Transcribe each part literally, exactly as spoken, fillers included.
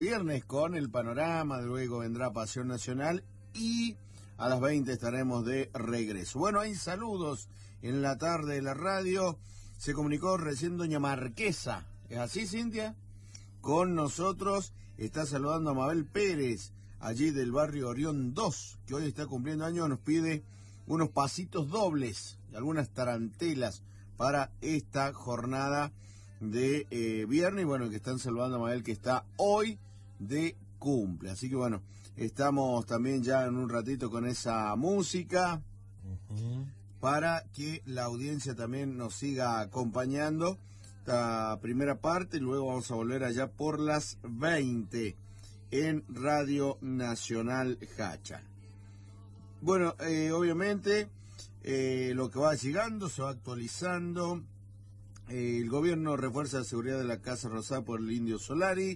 Viernes con el panorama, luego vendrá Pasión Nacional y a las veinte estaremos de regreso. Bueno, hay saludos en la tarde de la radio. Se comunicó recién doña Marquesa. ¿Es así, Cintia? Con nosotros está saludando a Mabel Pérez, allí del barrio Orión dos, que hoy está cumpliendo años. Nos pide unos pasitos dobles y algunas tarantelas para esta jornada de eh, viernes. Y bueno, que están saludando a Mabel, que está hoy de cumple. Así que bueno, estamos también ya en un ratito con esa música uh-huh. para que la audiencia también nos siga acompañando. Esta primera parte, y luego vamos a volver allá por las veinte en Radio Nacional Hacha. Bueno, eh, obviamente eh, lo que va llegando se va actualizando. Eh, el gobierno refuerza la seguridad de la Casa Rosada por el Indio Solari.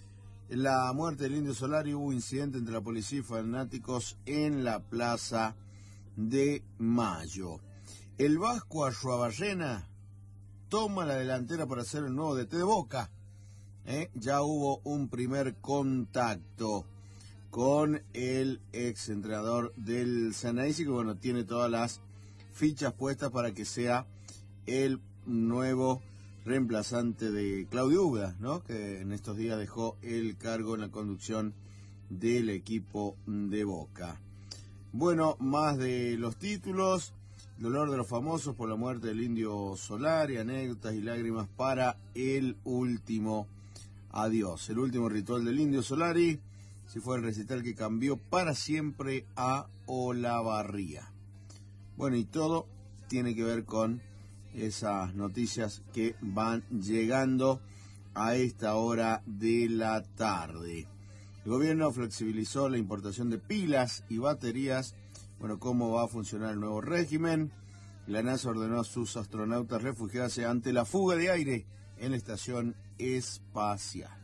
La muerte del Indio Solari, hubo incidente entre la policía y fanáticos en la Plaza de Mayo. El Vasco Arruabarrena toma la delantera para hacer el nuevo D T de Boca. ¿Eh? Ya hubo un primer contacto con el ex entrenador del Ceneice, que bueno, tiene todas las fichas puestas para que sea el nuevo reemplazante de Claudio Uga, ¿no? Que en estos días dejó el cargo en la conducción del equipo de Boca. Bueno, más de los títulos, dolor de los famosos por la muerte del Indio Solari, anécdotas y lágrimas para el último adiós. El último ritual del Indio Solari, si fue el recital que cambió para siempre a Olavarría. Bueno, y todo tiene que ver con esas noticias que van llegando a esta hora de la tarde. El gobierno flexibilizó la importación de pilas y baterías. Bueno, ¿cómo va a funcionar el nuevo régimen? La NASA ordenó a sus astronautas refugiarse ante la fuga de aire en la estación espacial.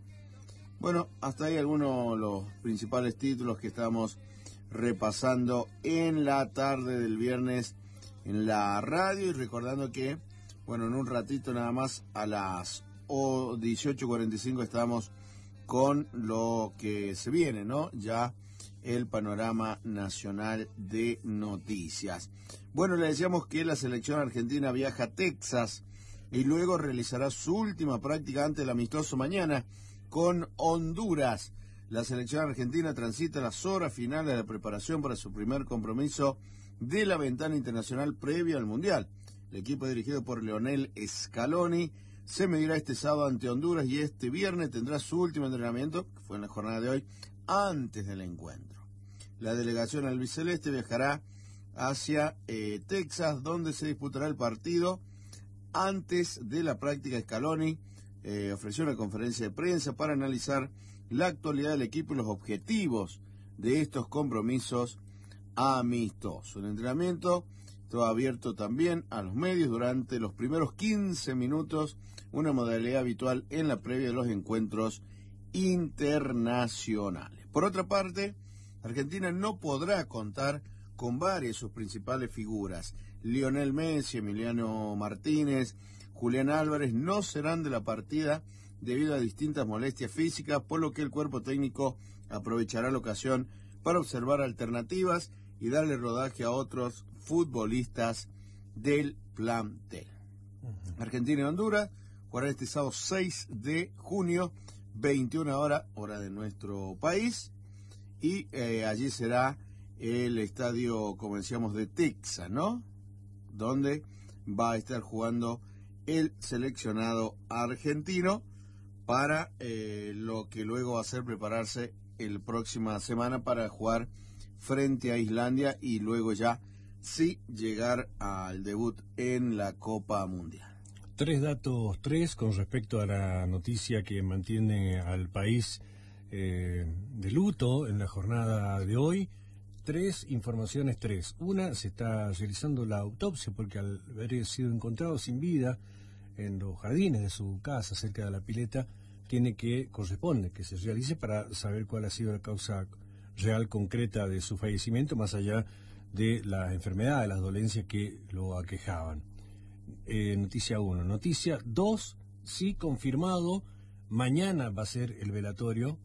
Bueno, hasta ahí algunos de los principales títulos que estamos repasando en la tarde del viernes en la radio, y recordando que, bueno, en un ratito nada más a las dieciocho cuarenta y cinco estamos con lo que se viene, ¿no? Ya el panorama nacional de noticias. Bueno, le decíamos que la selección argentina viaja a Texas y luego realizará su última práctica antes del amistoso mañana con Honduras. La selección argentina transita las horas finales de la preparación para su primer compromiso de la ventana internacional previa al Mundial. El equipo dirigido por Leonel Scaloni se medirá este sábado ante Honduras y este viernes tendrá su último entrenamiento, que fue en la jornada de hoy, antes del encuentro. La delegación albiceleste viajará hacia eh, Texas, donde se disputará el partido. Antes de la práctica, Scaloni eh, ofreció una conferencia de prensa para analizar la actualidad del equipo y los objetivos de estos compromisos amistosos. El entrenamiento estaba abierto también a los medios durante los primeros quince minutos, una modalidad habitual en la previa de los encuentros internacionales. Por otra parte, Argentina no podrá contar con varias de sus principales figuras. Lionel Messi, Emiliano Martínez, Julián Álvarez no serán de la partida debido a distintas molestias físicas, por lo que el cuerpo técnico aprovechará la ocasión para observar alternativas y darle rodaje a otros futbolistas del plantel. Uh-huh. Argentina y Honduras jugarán este sábado seis de junio, veintiuna horas, hora de nuestro país, y eh, allí será el estadio, como decíamos, de Texas, ¿no? Donde va a estar jugando el seleccionado argentino para eh, lo que luego va a ser prepararse el próxima semana para jugar frente a Islandia y luego ya sí llegar al debut en la Copa Mundial. Tres datos, tres, con respecto a la noticia que mantiene al país eh, de luto en la jornada de hoy. Tres informaciones, tres. Una, se está realizando la autopsia porque al haber sido encontrado sin vida en los jardines de su casa, cerca de la pileta, tiene que, corresponde que se realice para saber cuál ha sido la causa real, concreta de su fallecimiento, más allá de las enfermedades, las dolencias que lo aquejaban. Eh, noticia uno. Noticia dos, sí confirmado Mañana va a ser el velatorio